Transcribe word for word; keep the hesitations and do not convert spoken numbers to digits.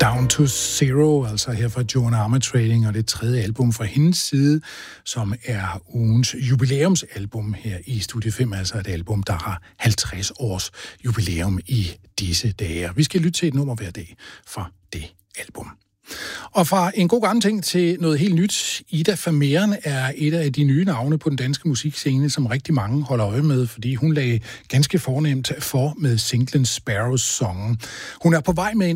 Down to Zero, altså her fra Joan Armatrading, og det tredje album fra hendes side, som er ugens jubilæumsalbum her i Studie fem, altså et album, der har halvtreds års jubilæum i disse dage. Vi skal lytte til et nummer hver dag fra det album. Og fra en god gammel ting til noget helt nyt. Ida Vermeeren er et af de nye navne på den danske musikscene, som rigtig mange holder øje med, fordi hun lagde ganske fornemt for med singlen Sparrows Song. Hun er på vej med en